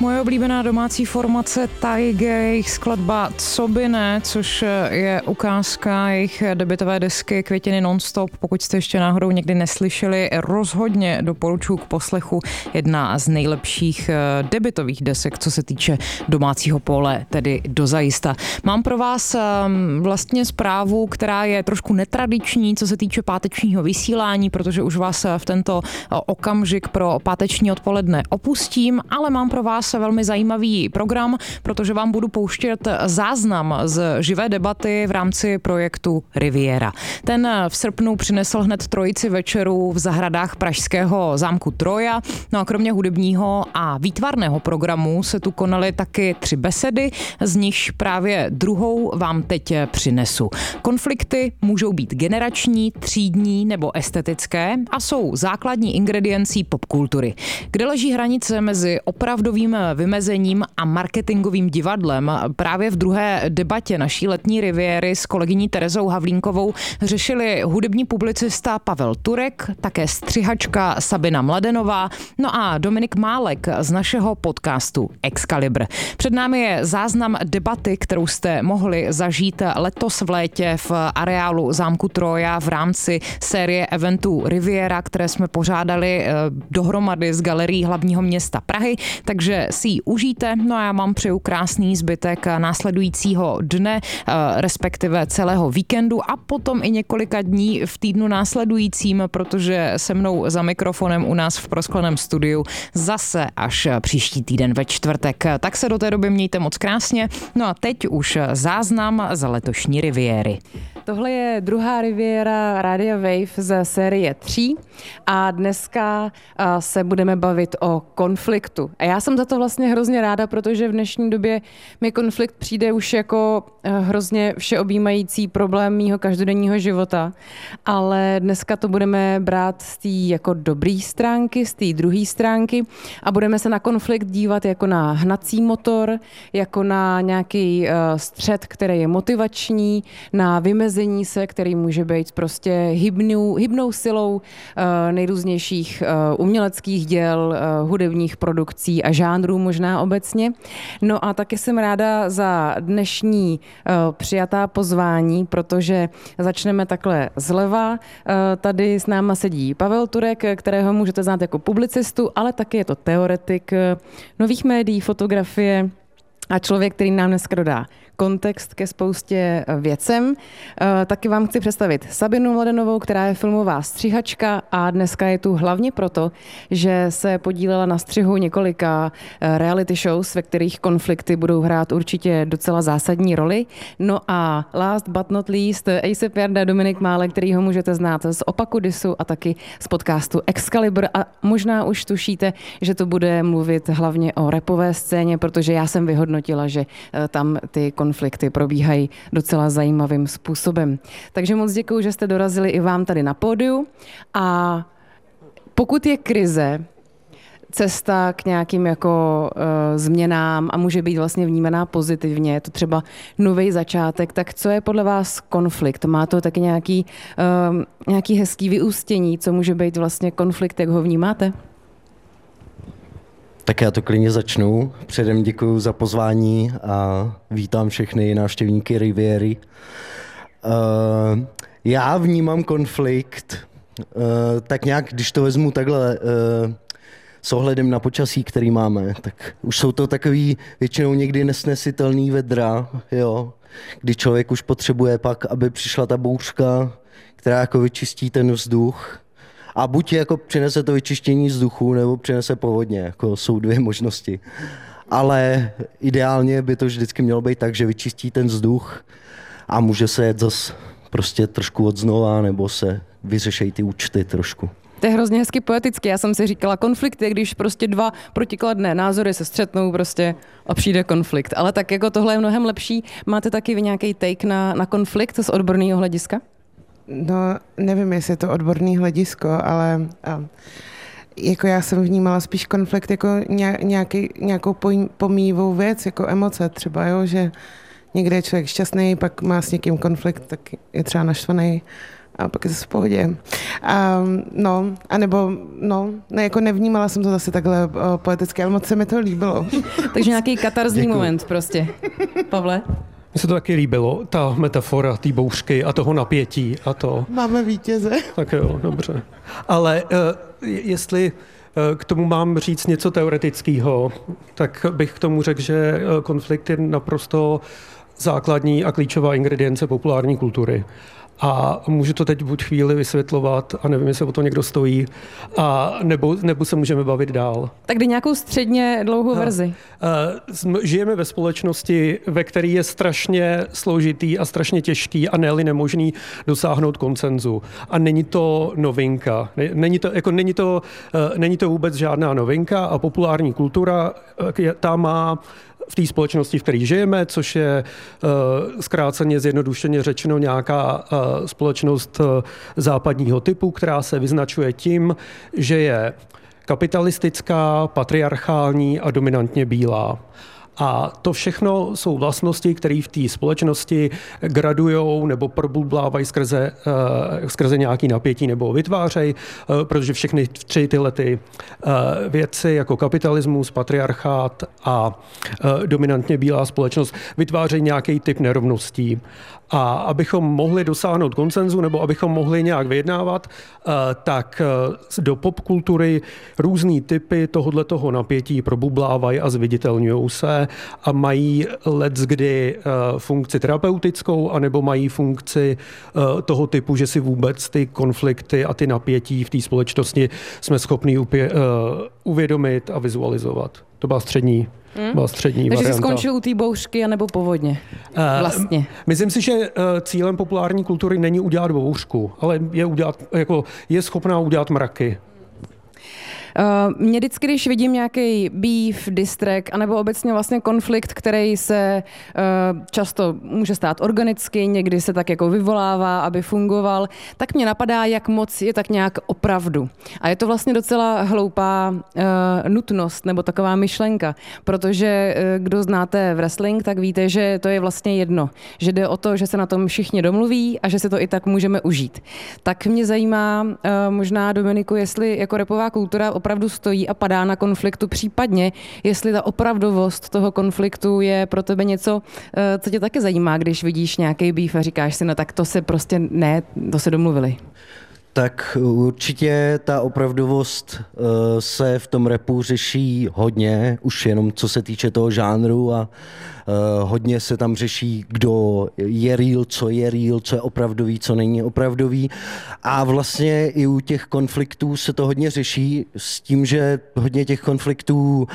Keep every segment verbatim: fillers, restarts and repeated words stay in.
Moje oblíbená domácí formace Taige, jejich skladba Co by ne, což je ukázka jejich debutové desky Květiny nonstop. Pokud jste ještě náhodou někdy neslyšeli, rozhodně doporučuji k poslechu. Jedna z nejlepších debutových desek, co se týče domácího pole, tedy dozajista. Mám pro vás vlastně zprávu, která je trošku netradiční, co se týče pátečního vysílání, protože už vás v tento okamžik pro páteční odpoledne opustím, ale mám pro vás velmi zajímavý program, protože vám budu pouštět záznam z živé debaty v rámci projektu Riviera. Ten v srpnu přinesl hned trojici večerů v zahradách pražského zámku Troja. No a kromě hudebního a výtvarného programu se tu konaly taky tři besedy, z nichž právě druhou vám teď přinesu. Konflikty můžou být generační, třídní nebo estetické a jsou základní ingrediencí popkultury. Kde leží hranice mezi opravdovým vymezením a marketingovým divadlem? Právě v druhé debatě naší letní Riviéry s kolegyní Terezou Havlínkovou řešili hudební publicista Pavel Turek, také střihačka Sabina Mladenová, no a Dominik Málek z našeho podcastu Excalibur. Před námi je záznam debaty, kterou jste mohli zažít letos v létě v areálu zámku Troja v rámci série eventů Riviera, které jsme pořádali dohromady s Galerií hlavního města Prahy, takže si ji užijte. No a já vám přeju krásný zbytek následujícího dne, respektive celého víkendu a potom i několika dní v týdnu následujícím, protože se mnou za mikrofonem u nás v proskleném studiu zase až příští týden ve čtvrtek. Tak se do té doby mějte moc krásně. No a teď už záznam z letošní Riviéry. Tohle je druhá Riviera Rádia Wave ze série tří a dneska se budeme bavit o konfliktu. A já jsem za to vlastně hrozně ráda, protože v dnešní době mi konflikt přijde už jako hrozně všeobjímající problém mýho každodenního života, ale dneska to budeme brát z té jako dobrý stránky, z té druhé stránky a budeme se na konflikt dívat jako na hnací motor, jako na nějaký střet, který je motivační, na vymezení se, který může být prostě hybnou, hybnou silou uh, nejrůznějších uh, uměleckých děl, uh, hudebních produkcí a žánrů možná obecně. No a taky jsem ráda za dnešní uh, přijatá pozvání, protože začneme takhle zleva. Uh, tady s náma sedí Pavel Turek, kterého můžete znát jako publicistu, ale taky je to teoretik uh, nových médií, fotografie a člověk, který nám dneska dodá kontext ke spoustě věcem. Taky vám chci představit Sabinu Mladenovou, která je filmová střihačka a dneska je tu hlavně proto, že se podílela na střihu několika reality shows, ve kterých konflikty budou hrát určitě docela zásadní roli. No a last but not least, A$ej ép Jarda, Dominik Málek, který ho můžete znát z Opaku Disu a taky z podcastu Excalibur a možná už tušíte, že to bude mluvit hlavně o rapové scéně, protože já jsem vyhodnotila, že tam ty konflikty konflikty probíhají docela zajímavým způsobem. Takže moc děkuju, že jste dorazili i vám tady na pódiu a pokud je krize, cesta k nějakým jako uh, změnám a může být vlastně vnímaná pozitivně, je to třeba nový začátek, tak co je podle vás konflikt? Má to taky nějaký, uh, nějaký hezký vyústění, co může být vlastně konflikt, jak ho vnímáte? Tak já to klidně začnu. Předem děkuji za pozvání a vítám všechny návštěvníky Riviery. Uh, já vnímám konflikt uh, tak nějak, když to vezmu takhle uh, s ohledem na počasí, který máme, tak už jsou to takový většinou někdy nesnesitelný vedra, jo, kdy člověk už potřebuje pak, aby přišla ta bouřka, která jako vyčistí ten vzduch. A buď jako přinese to vyčištění vzduchu, nebo přinese povodně, jako jsou dvě možnosti. Ale ideálně by to vždycky mělo být tak, že vyčistí ten vzduch a může se jet zase prostě trošku od znova, nebo se vyřešejí ty účty trošku. To je hrozně hezky poeticky. Já jsem si říkala, konflikt je, když prostě dva protikladné názory se střetnou prostě a přijde konflikt. Ale tak jako tohle je mnohem lepší. Máte taky vy nějaký take na, na konflikt z odborného hlediska? No, nevím, jestli je to odborný hledisko, ale a, jako já jsem vnímala spíš konflikt jako nějaký, nějakou pomíjivou věc, jako emoce třeba, jo, že někde je člověk šťastný, pak má s někým konflikt, tak je třeba naštvaný a pak je to v pohodě. A, no, anebo, no, ne, jako nevnímala jsem to zase takhle uh, poeticky, ale moc se mi to líbilo. Takže nějaký katarzní Děkuju. moment prostě. Pavle? Mně se to taky líbilo, ta metafora té bouřky a toho napětí a to. Máme vítěze. Tak jo, dobře. Ale uh, jestli uh, k tomu mám říct něco teoretického, tak bych k tomu řekl, že uh, konflikt je naprosto základní a klíčová ingredience populární kultury. A můžu to teď buď chvíli vysvětlovat, a nevím, jestli o to někdo stojí, a nebo, nebo se můžeme bavit dál. Tak dej nějakou středně dlouhou verzi. Žijeme ve společnosti, ve které je strašně složitý a strašně těžký a ne-li nemožný dosáhnout konsenzu. A není to novinka. Není to, jako není to, není to vůbec žádná novinka a populární kultura ta má v té společnosti, v které žijeme, což je uh, zkráceně zjednodušeně řečeno nějaká uh, společnost uh, západního typu, která se vyznačuje tím, že je kapitalistická, patriarchální a dominantně bílá. A to všechno jsou vlastnosti, které v té společnosti gradujou nebo probublávají skrze, uh, skrze nějaký napětí nebo vytvářejí, uh, protože všechny tři tyhle ty, uh, věci jako kapitalismus, patriarchát a uh, dominantně bílá společnost vytvářejí nějaký typ nerovností. A abychom mohli dosáhnout konsenzu nebo abychom mohli nějak vyjednávat, tak do popkultury různý typy tohoto napětí probublávají a zviditelňují se a mají leckdy funkci terapeutickou anebo mají funkci toho typu, že si vůbec ty konflikty a ty napětí v té společnosti jsme schopni uvědomit a vizualizovat. To byla střední Hmm. Byla střední Takže varianta. jsi skončil u té bouřky anebo povodně? Vlastně. Uh, myslím si, že uh, cílem populární kultury není udělat bouřku, ale je, udělat, jako, je schopná udělat mraky. Uh, mě vždycky, když vidím nějaký beef, distrek, anebo obecně vlastně konflikt, který se uh, často může stát organicky, někdy se tak jako vyvolává, aby fungoval, tak mě napadá, jak moc je tak nějak opravdu. A je to vlastně docela hloupá uh, nutnost nebo taková myšlenka, protože uh, kdo znáte wrestling, tak víte, že to je vlastně jedno. Že jde o to, že se na tom všichni domluví a že se to i tak můžeme užít. Tak mě zajímá uh, možná, Dominiku, jestli jako rapová kultura opravdu stojí a padá na konfliktu, případně jestli ta opravdovost toho konfliktu je pro tebe něco, co tě taky zajímá, když vidíš nějaký beef a říkáš si, no tak to se prostě ne, to se domluvili. Tak určitě ta opravdovost uh, se v tom rapu řeší hodně, už jenom co se týče toho žánru a uh, hodně se tam řeší, kdo je real, co je real, co je opravdový, co není opravdový. A vlastně i u těch konfliktů se to hodně řeší s tím, že hodně těch konfliktů uh,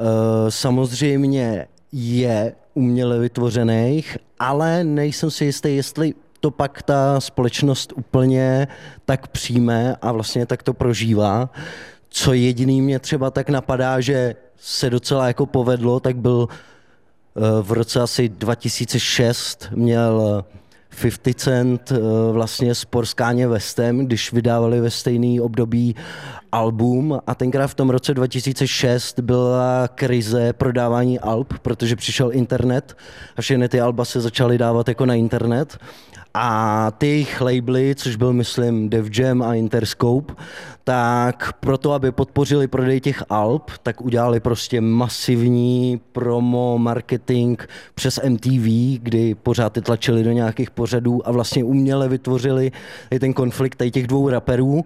samozřejmě je uměle vytvořených, ale nejsem si jistý, jestli to pak ta společnost úplně tak přijme a vlastně tak to prožívá. Co jediný mě třeba tak napadá, že se docela jako povedlo, tak byl v roce asi dva tisíce šest měl fifty Cent vlastně spor s Kanye Westem, když vydávali ve stejný období album a tenkrát v tom roce dva tisíce šest byla krize prodávání alb, protože přišel internet a všechny ty alba se začaly dávat jako na internet. A ty jejich labely, což byl, myslím, Def Jam a Interscope, tak proto, aby podpořili prodej těch alb, tak udělali prostě masivní promo, marketing přes M T V, kdy pořád ty tlačili do nějakých pořadů a vlastně uměle vytvořili ten konflikt tady těch dvou raperů.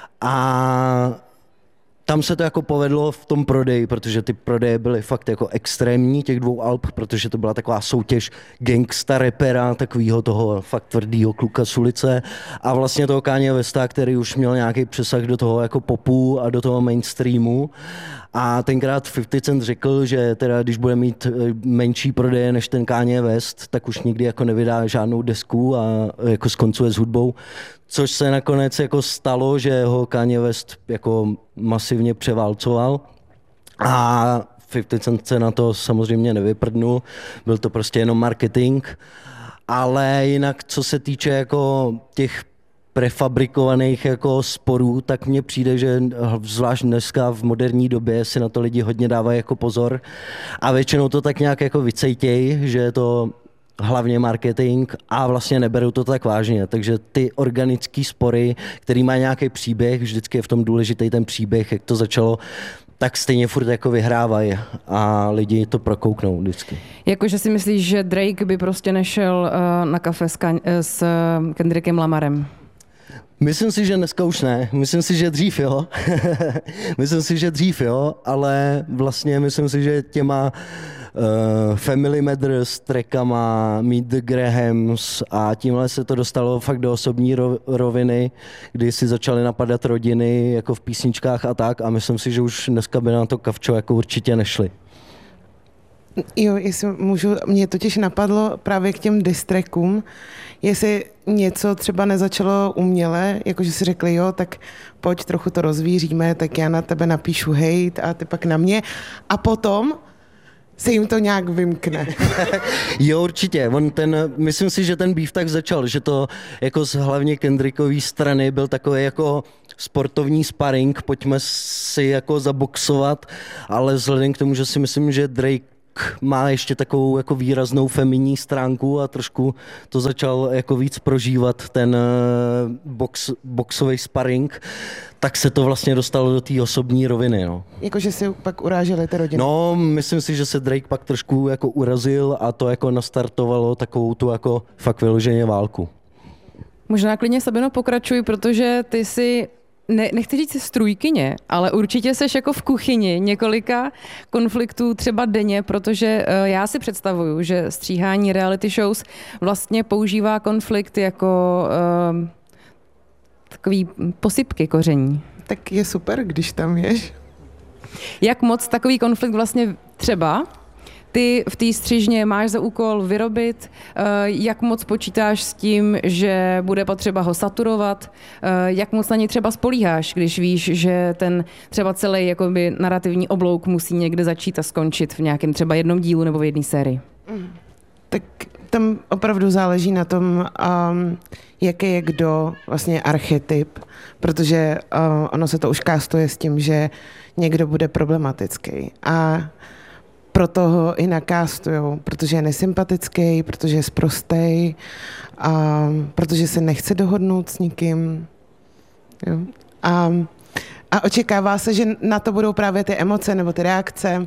A tam se to jako povedlo v tom prodeji, protože ty prodeje byly fakt jako extrémní těch dvou alb, protože to byla taková soutěž gangsta rapera, takovýho toho fakt tvrdýho kluka z ulice a vlastně toho Kanye Westa, který už měl nějaký přesah do toho jako popu a do toho mainstreamu. A tenkrát fifty Cent řekl, že teda když bude mít menší prodeje než ten Kanye West, tak už nikdy jako nevydá žádnou desku a jako skoncuje s hudbou. Což se nakonec jako stalo, že ho Kanye West jako masivně převálcoval a fifty Cent se na to samozřejmě nevyprdnul, byl to prostě jenom marketing, ale jinak co se týče jako těch prefabrikovaných jako sporů, tak mně přijde, že zvlášť dneska v moderní době si na to lidi hodně dávají jako pozor a většinou to tak nějak jako vycejtěj, že je to hlavně marketing a vlastně neberou to tak vážně. Takže ty organické spory, který má nějaký příběh, vždycky je v tom důležitý ten příběh, jak to začalo, tak stejně furt jako vyhrávají a lidi to prokouknou vždycky. Jakože si myslíš, že Drake by prostě nešel uh, na kafe s, Kan- s Kendrickem Lamarem? Myslím si, že dneska už ne. Myslím si, že dřív jo. myslím si, že dřív jo, ale vlastně myslím si, že těma uh, Family Matters trackama, Meet the Grahams a tímhle se to dostalo fakt do osobní roviny, kdy si začaly napadat rodiny jako v písničkách a tak a myslím si, že už dneska by na to kavčo jako určitě nešli. Jo, jestli můžu, mě totiž napadlo právě k těm distrackům, jestli něco třeba nezačalo uměle, jakože si řekli, jo, tak pojď, trochu to rozvíříme, tak já na tebe napíšu hate a ty pak na mě a potom se jim to nějak vymkne. Jo, určitě. On ten, myslím si, že ten beef tak začal, že to jako z hlavně Kendrickový strany byl takový jako sportovní sparring, pojďme si jako zaboxovat, ale vzhledem k tomu, že si myslím, že Drake má ještě takovou jako výraznou feminní stránku a trošku to začal jako víc prožívat ten box, boxový sparring, tak se to vlastně dostalo do té osobní roviny. No. Jakože si pak uráželi ty rodiny? No, myslím si, že se Drake pak trošku jako urazil a to jako nastartovalo takovou tu jako fakt vyloženě válku. Možná klidně, Sabino, pokračuj, protože ty si Ne, nechci říct strůjkyně, ale určitě seš jako v kuchyni několika konfliktů třeba denně, protože uh, já si představuju, že stříhání reality shows vlastně používá konflikt jako uh, takový posypky koření. Tak je super, když tam ješ. Jak moc takový konflikt vlastně třeba ty v té střižně máš za úkol vyrobit, jak moc počítáš s tím, že bude potřeba ho saturovat, jak moc na něj třeba spolíháš, když víš, že ten třeba celý jakoby narrativní oblouk musí někde začít a skončit v nějakém třeba jednom dílu nebo v jedné sérii. Tak tam opravdu záleží na tom, um, jaký je kdo vlastně archetyp, protože uh, ono se to už kástuje s tím, že někdo bude problematický. A proto ho i nakastujou, protože je nesympatický, protože je sprostej, a protože se nechce dohodnout s nikým. Jo. A, a očekává se, že na to budou právě ty emoce nebo ty reakce.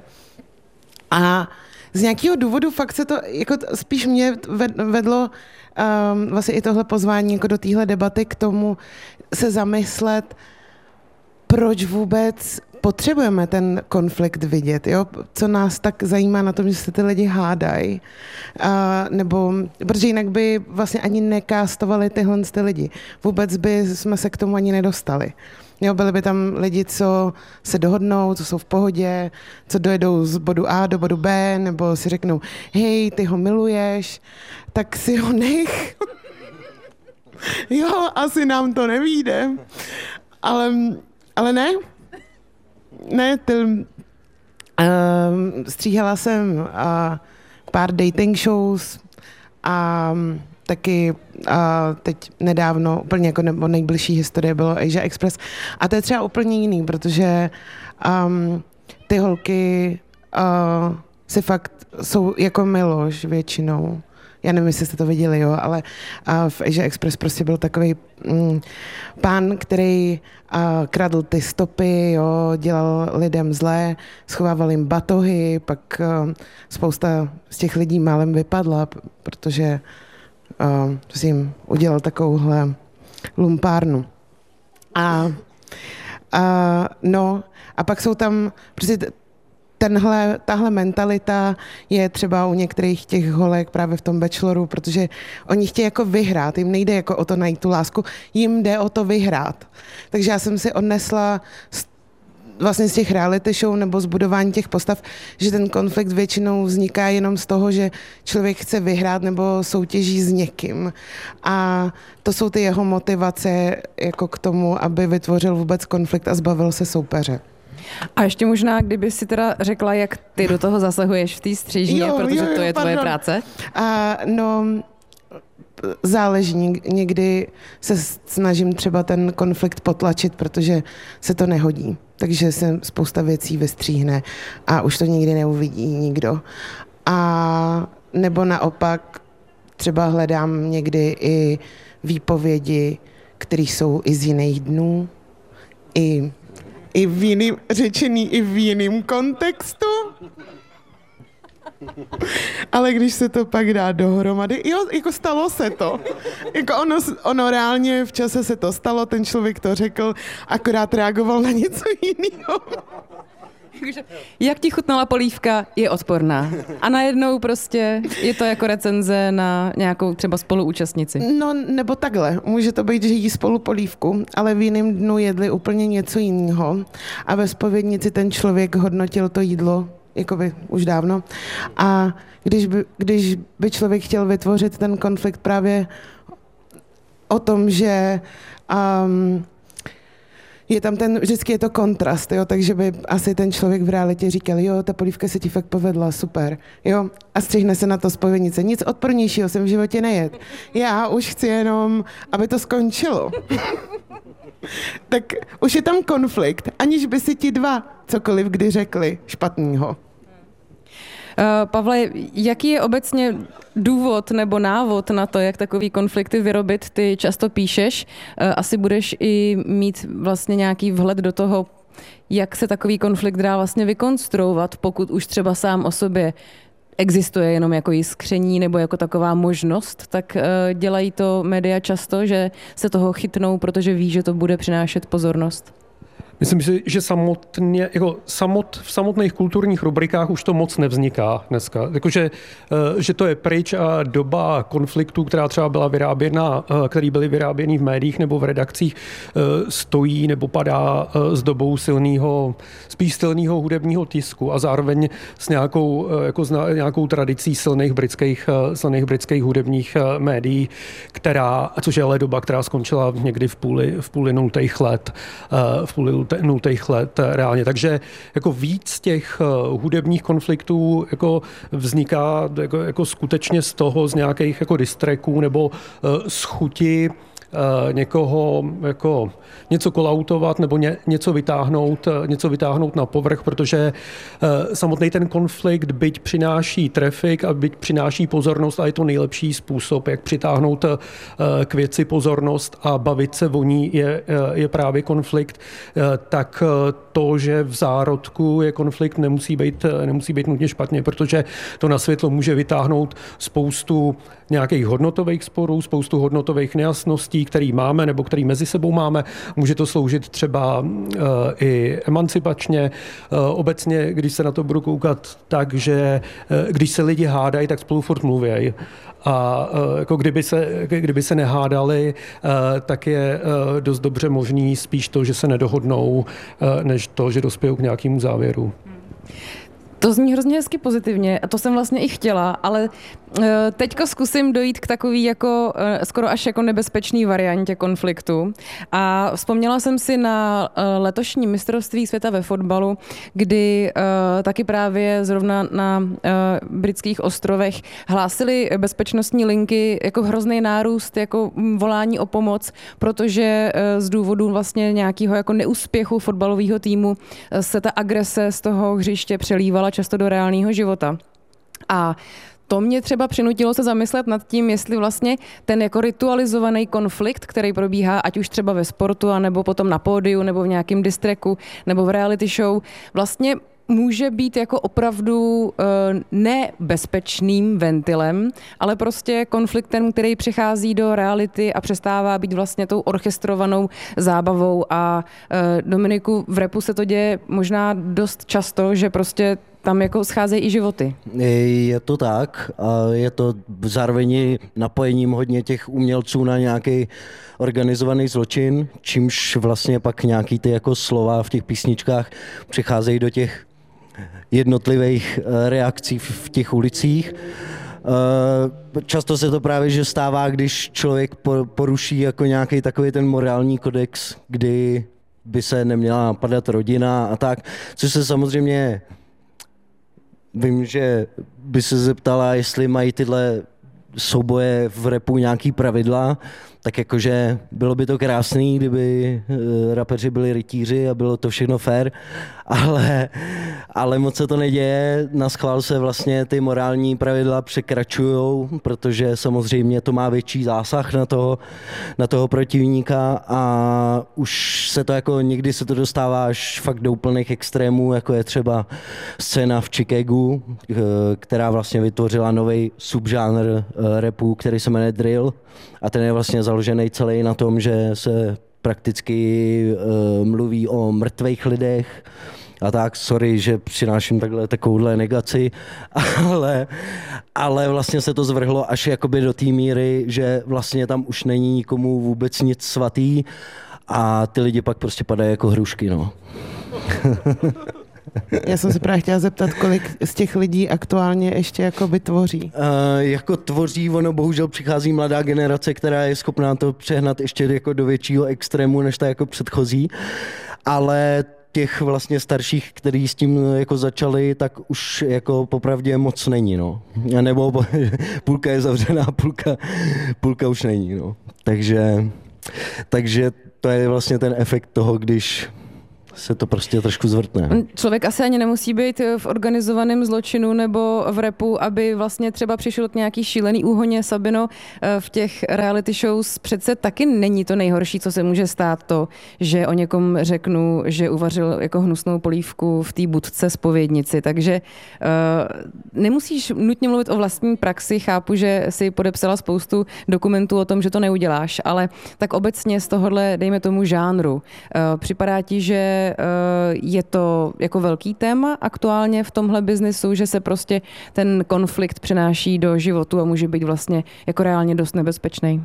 A z nějakého důvodu fakt se to, jako spíš mě vedlo um, vlastně i tohle pozvání jako do téhle debaty k tomu se zamyslet, proč vůbec potřebujeme ten konflikt vidět, jo? Co nás tak zajímá na tom, že se ty lidi hádají, nebo protože jinak by vlastně ani nekástovali tyhle ty lidi. Vůbec by jsme se k tomu ani nedostali. Jo, byli by tam lidi, co se dohodnou, co jsou v pohodě, co dojedou z bodu A do bodu B, nebo si řeknou, hej, ty ho miluješ, tak si ho nech. Jo, asi nám to nevyjde. Ale, ale ne. Ne, ty, uh, stříhala jsem uh, pár dating shows a um, taky uh, teď nedávno, úplně jako nebo nejbližší historie bylo Asia Express. A to je třeba úplně jiný, protože um, ty holky uh, si fakt jsou jako Miloš většinou. Já nevím, jestli jste to viděli, jo, ale uh, v Asia Express prostě byl takový um, pán, který uh, kradl ty stopy, jo, dělal lidem zlé, schovával jim batohy, pak uh, spousta z těch lidí málem vypadla, protože uh, si jim udělal takovouhle lumpárnu. A, a no, a pak jsou tam prostě tenhle, tahle mentalita je třeba u některých těch holek právě v tom bacheloru, protože oni chtějí jako vyhrát, jim nejde jako o to najít tu lásku, jim jde o to vyhrát. Takže já jsem si odnesla z, vlastně z těch reality show nebo z budování těch postav, že ten konflikt většinou vzniká jenom z toho, že člověk chce vyhrát nebo soutěží s někým. A to jsou ty jeho motivace jako k tomu, aby vytvořil vůbec konflikt a zbavil se soupeře. A ještě možná, kdyby si teda řekla, jak ty do toho zasahuješ v té střižně, jo, protože jo, jo, to je pardon. Tvoje práce. A, no, záleží. Někdy se snažím třeba ten konflikt potlačit, protože se to nehodí. Takže se spousta věcí vystříhne a už to nikdy neuvidí nikdo. A nebo naopak třeba hledám někdy i výpovědi, které jsou i z jiných dnů, i, i v jiným, řečený i v jiném kontextu. Ale když se to pak dá dohromady, jo, jako stalo se to. Jako ono, ono reálně v čase se to stalo, ten člověk to řekl, akorát reagoval na něco jiného. Jak ti chutnala polívka, je odporná. A najednou prostě je to jako recenze na nějakou třeba spoluúčastnici. No, nebo takhle. Může to být, že jí spolu polívku, ale v jiném dnu jedli úplně něco jiného. A ve zpovědnici ten člověk hodnotil to jídlo jakoby už dávno. A když by, když by člověk chtěl vytvořit ten konflikt právě o tom, že um, je tam ten, vždycky je to kontrast, jo, takže by asi ten člověk v realitě říkal, jo, ta polívka se ti fakt povedla, super, jo, a střihne se na to zpovědnice. Nic odpornějšího jsem v životě nejet. Já už chci jenom, aby to skončilo. Tak už je tam konflikt, aniž by si ti dva cokoliv kdy řekli špatného. Uh, Pavle, jaký je obecně důvod nebo návod na to, jak takový konflikty vyrobit? Ty často píšeš, uh, asi budeš i mít vlastně nějaký vhled do toho, jak se takový konflikt dá vlastně vykonstruovat, pokud už třeba sám o sobě existuje jenom jako jiskření nebo jako taková možnost, tak uh, dělají to média často, že se toho chytnou, protože ví, že to bude přinášet pozornost. Myslím si, že samotně, jako samot, v samotných kulturních rubrikách už to moc nevzniká dneska. Jakože, že to je pryč a doba konfliktů, která třeba byla vyráběna, který byly vyráběny v médiích nebo v redakcích, stojí nebo padá s dobou silného, spíš silného hudebního tisku a zároveň s nějakou, jako s nějakou tradicí silných britských, silných britských hudebních médií, která, což je ale doba, která skončila někdy v půli, v půli nultých let, v půli nultých let reálně. Takže jako víc těch hudebních konfliktů jako vzniká jako, jako skutečně z toho, z nějakých jako distreků nebo z chuti někoho jako něco kolautovat nebo ně, něco vytáhnout, něco vytáhnout na povrch, protože samotný ten konflikt byť přináší trafik a byť přináší pozornost a je to nejlepší způsob, jak přitáhnout k věci pozornost a bavit se o ní je, je právě konflikt, tak to, že v zárodku je konflikt, nemusí být, nemusí být nutně špatně, protože to na světlo může vytáhnout spoustu nějakých hodnotových sporů, spoustu hodnotových nejasností, který máme nebo který mezi sebou máme. Může to sloužit třeba uh, i emancipačně. Uh, obecně, když se na to budu koukat tak, že uh, když se lidi hádají, tak spolu furt mluvějí. A uh, jako kdyby se, kdyby se nehádali, uh, tak je uh, dost dobře možný spíš to, že se nedohodnou, uh, než to, že dospějou k nějakému závěru. To zní hrozně hezky pozitivně a to jsem vlastně i chtěla, ale teďka zkusím dojít k takový jako skoro až jako nebezpečný variantě konfliktu. A vzpomněla jsem si na letošní mistrovství světa ve fotbalu, kdy taky právě zrovna na britských ostrovech hlásili bezpečnostní linky jako hrozný nárůst, jako volání o pomoc, protože z důvodu vlastně nějakého jako neúspěchu fotbalového týmu se ta agrese z toho hřiště přelívala často do reálného života. A to mě třeba přinutilo se zamyslet nad tím, jestli vlastně ten jako ritualizovaný konflikt, který probíhá ať už třeba ve sportu, anebo potom na pódiu, nebo v nějakém distreku, nebo v reality show, vlastně může být jako opravdu e, nebezpečným ventilem, ale prostě konfliktem, který přichází do reality a přestává být vlastně tou orchestrovanou zábavou. A e, Dominiku, v rapu se to děje možná dost často, že prostě tam jako scházejí i životy. Je to tak a je to zároveň napojením hodně těch umělců na nějaký organizovaný zločin, čímž vlastně pak nějaký ty jako slova v těch písničkách přicházejí do těch jednotlivých reakcí v těch ulicích. Často se to právě že stává, když člověk poruší jako nějaký takový ten morální kodex, kdy by se neměla napadat rodina a tak, což se samozřejmě vím, že by se zeptala, jestli mají tyhle souboje v rapu nějaký pravidla, tak jakože bylo by to krásný, kdyby rapeři byli rytíři a bylo to všechno fair, ale, ale moc se to neděje. Na schvál se vlastně ty morální pravidla překračujou, protože samozřejmě to má větší zásah na toho, na toho protivníka a už se to jako někdy se to dostává až fakt do úplných extrémů, jako je třeba scéna v Chicagu, která vlastně vytvořila nový subžánr rapu, který se jmenuje drill a ten je vlastně založený celý na tom, že se prakticky uh, mluví o mrtvých lidech a tak, sorry, že přináším takhle takovouhle negaci, ale, ale vlastně se to zvrhlo až jakoby do té míry, že vlastně tam už není nikomu vůbec nic svatý a ty lidi pak prostě padají jako hrušky, no. Já jsem se právě chtěla zeptat, kolik z těch lidí aktuálně ještě jakoby tvoří. Uh, jako tvoří, ono bohužel přichází mladá generace, která je schopná to přehnat ještě jako do většího extrému, než ta jako předchozí, ale těch vlastně starších, kteří s tím jako začali, tak už jako popravdě moc není, no. Nebo půlka je zavřená, půlka, půlka už není, no. Takže, takže to je vlastně ten efekt toho, když se to prostě trošku zvrtne. Člověk asi ani nemusí být v organizovaném zločinu nebo v rapu, aby vlastně třeba přišel k nějaký šílený úhoně. Sabino, v těch reality shows přece taky není to nejhorší, co se může stát to, že o někom řeknu, že uvařil jako hnusnou polívku v té budce zpovědnici. Takže uh, nemusíš nutně mluvit o vlastní praxi, chápu, že si podepsala spoustu dokumentů o tom, že to neuděláš, ale tak obecně z tohohle, dejme tomu, žánru. Uh, připadá ti, že je to jako velký téma aktuálně v tomhle biznesu, že se prostě ten konflikt přenáší do životu a může být vlastně jako reálně dost nebezpečný?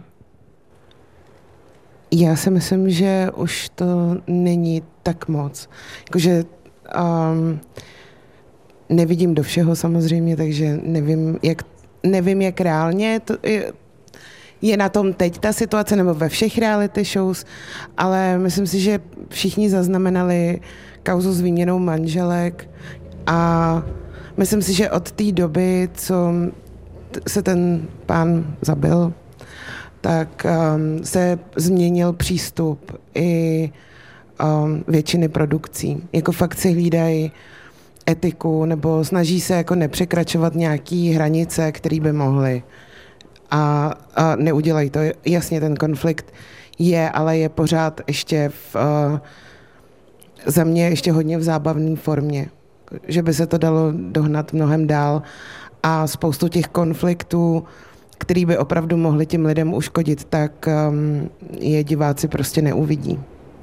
Já si myslím, že už to není tak moc. Jakože um, nevidím do všeho samozřejmě, takže nevím, jak, nevím, jak reálně to je, je na tom teď ta situace, nebo ve všech reality shows, ale myslím si, že všichni zaznamenali kauzu s výměnou manželek a myslím si, že od té doby, co se ten pán zabil, tak um, se změnil přístup i um, většiny produkcí. Jako fakt si hlídají etiku nebo snaží se jako nepřekračovat nějaký hranice, které by mohly. A, a neudělají to. Jasně, ten konflikt je, ale je pořád ještě v, uh, za mě ještě hodně v zábavné formě. Že by se to dalo dohnat mnohem dál a spoustu těch konfliktů, který by opravdu mohli těm lidem uškodit, tak um, je diváci prostě neuvidí.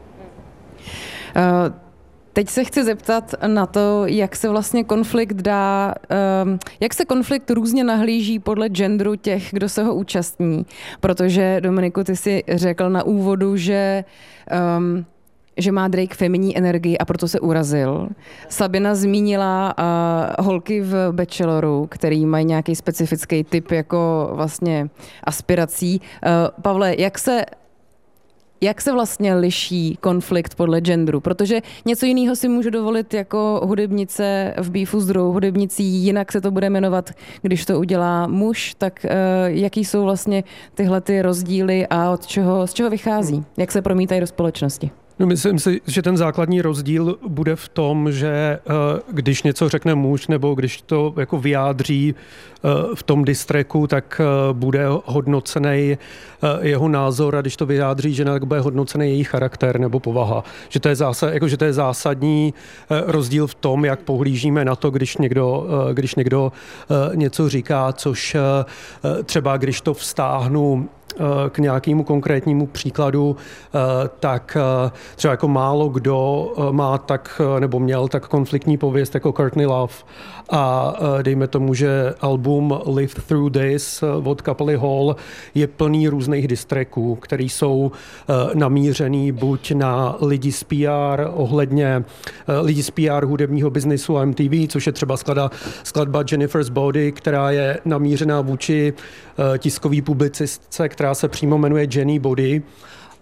Uh... Teď se chci zeptat na to, jak se vlastně konflikt dá, um, jak se konflikt různě nahlíží podle genderu těch, kdo se ho účastní. Protože, Dominiku, ty jsi řekl na úvodu, že, um, že má Drake feminní energii a proto se urazil. Sabina zmínila uh, holky v Bacheloru, který mají nějaký specifický typ jako vlastně aspirací. Uh, Pavle, jak se Jak se vlastně liší konflikt podle genderu? Protože něco jiného si můžu dovolit jako hudebnice v beefu s druhou hudebnicí, jinak se to bude jmenovat, když to udělá muž, tak uh, jaký jsou vlastně tyhle ty rozdíly a od čeho, z čeho vychází? Jak se promítají do společnosti? No, myslím si, že ten základní rozdíl bude v tom, že když něco řekne muž nebo když to jako vyjádří v tom distracku, tak bude hodnocený jeho názor a když to vyjádří žena, tak bude hodnocený její charakter nebo povaha. Že to je, zásad, jako, že to je zásadní rozdíl v tom, jak pohlížíme na to, když někdo, když někdo něco říká, což třeba když to vztáhnu k nějakému konkrétnímu příkladu, tak třeba jako málo kdo má tak, nebo měl tak konfliktní pověst jako Courtney Love. A dejme tomu, že album Live Through This od kapely Hall je plný různých distracků, které jsou namířený buď na lidi z P R, ohledně lidi z P R hudebního biznisu a M T V, což je třeba skladba, skladba Jennifer's Body, která je namířená vůči tiskové publicistce, která se přímo jmenuje Jenny Body.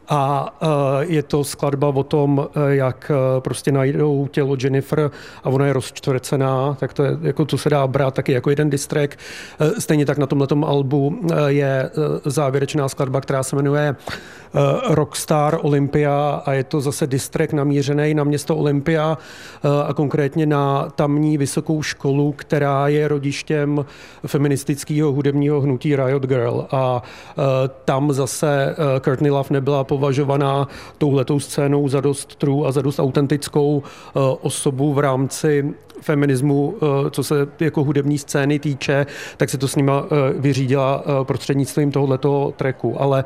A je to skladba o tom, jak prostě najdou tělo Jennifer a ona je rozčtvrcená, tak to je, jako to se dá brát taky jako jeden diss track. Stejně tak na tomhletom albu je závěrečná skladba, která se jmenuje Rockstar Olympia a je to zase diss track namířený na město Olympia a konkrétně na tamní vysokou školu, která je rodištěm feministického hudebního hnutí Riot Girl. A tam zase Courtney Love nebyla považovaná touhletou scénou za dost true a za dost autentickou osobu v rámci feminismu, co se jako hudební scény týče, tak si to s nima vyřídila prostřednictvím tohoto tracku. Ale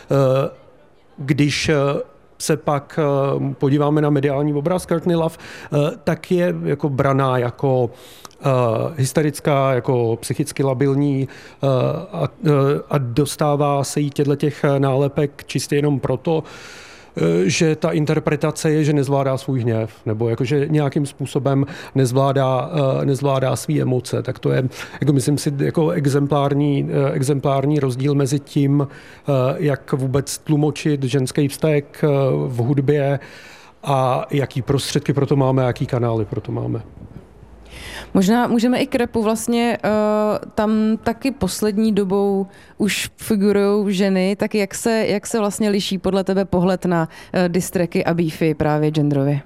když se pak podíváme na mediální obraz Courtney Love, tak je jako braná jako hysterická, jako psychicky labilní a, a dostává se jí těch nálepek čistě jenom proto, že ta interpretace je, že nezvládá svůj hněv, nebo jakože nějakým způsobem nezvládá, nezvládá svý emoce. Tak to je, jako myslím si, jako exemplární, exemplární rozdíl mezi tím, jak vůbec tlumočit ženský vztek v hudbě a jaký prostředky pro to máme, jaký kanály pro to máme. Možná můžeme i k rapu vlastně, uh, tam taky poslední dobou už figurujou ženy, tak jak se, jak se vlastně liší podle tebe pohled na uh, diss tracky a beefy právě genderově?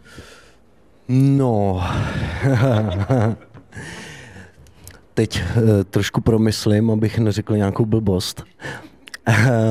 No, teď uh, trošku promyslím, abych neřekl nějakou blbost.